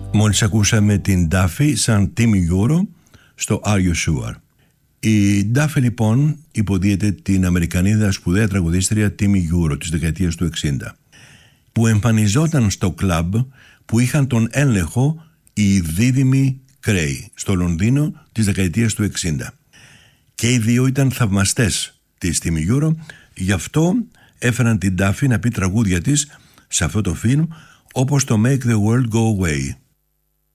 Μόλις ακούσαμε την Duffy σαν Timmy Euro στο Are You Sure. Η Duffy λοιπόν υποδίεται την Αμερικανίδα σπουδαία τραγουδίστρια Timmy Euro της δεκαετίας του 60, που εμφανιζόταν στο κλαμπ που είχαν τον έλεγχο οι δίδυμοι Cray στο Λονδίνο της δεκαετίας του 60. Και οι δύο ήταν θαυμαστές της Timmy Euro, γι' αυτό έφεραν την Duffy να πει τραγούδια της σε αυτό το φιλμ, όπως το Make the World Go Away.